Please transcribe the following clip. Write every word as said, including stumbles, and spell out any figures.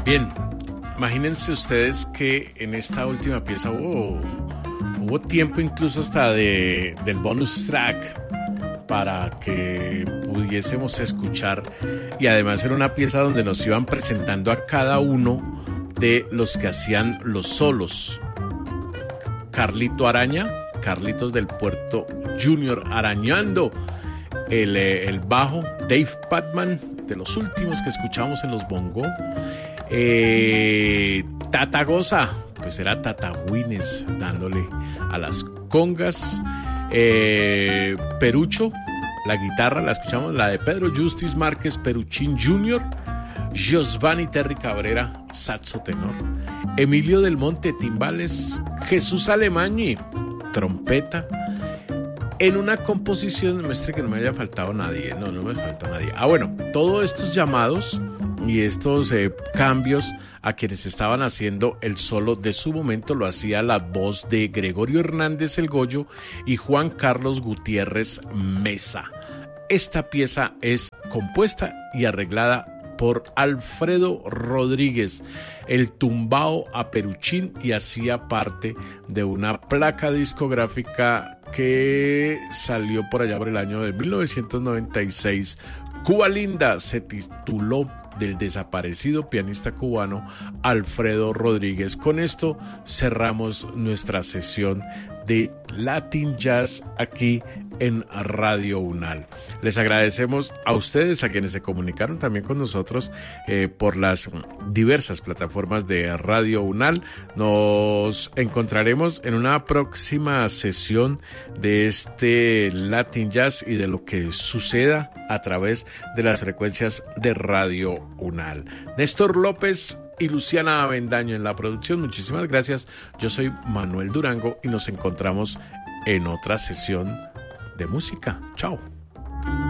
Bien, imagínense ustedes que en esta última pieza hubo, hubo tiempo incluso hasta de, del bonus track para que pudiésemos escuchar, y además era una pieza donde nos iban presentando a cada uno de los que hacían los solos. Carlito Araña, Carlitos del Puerto Junior arañando el, el bajo, Dave Patman, de los últimos que escuchamos en los bongo. Eh, Tata Goza, pues era Tata Wines dándole a las congas. eh, Perucho, la guitarra la escuchamos, la de Pedro Justice Márquez Peruchín junior Giovanni Terry Cabrera, saxo tenor. Emilio del Monte, timbales. Jesús Alemañi, trompeta. En una composición, muestre que no me haya faltado nadie. No, no me faltó nadie. Ah, bueno, todos estos llamados y estos eh, cambios a quienes estaban haciendo el solo de su momento lo hacía la voz de Gregorio Hernández el Goyo y Juan Carlos Gutiérrez Mesa. Esta pieza es compuesta y arreglada por Alfredo Rodríguez, el tumbao a Peruchín, y hacía parte de una placa discográfica que salió por allá por el año de mil novecientos noventa y seis. Cuba Linda se tituló del desaparecido pianista cubano Alfredo Rodríguez. Con esto cerramos nuestra sesión de Latin Jazz aquí en Radio Unal. Les agradecemos a ustedes, a quienes se comunicaron también con nosotros eh, por las diversas plataformas de Radio Unal. Nos encontraremos en una próxima sesión de este Latin Jazz y de lo que suceda a través de las frecuencias de Radio Unal. Néstor López y Luciana Avendaño en la producción. Muchísimas gracias. Yo soy Manuel Durango y nos encontramos en otra sesión de música. Chao.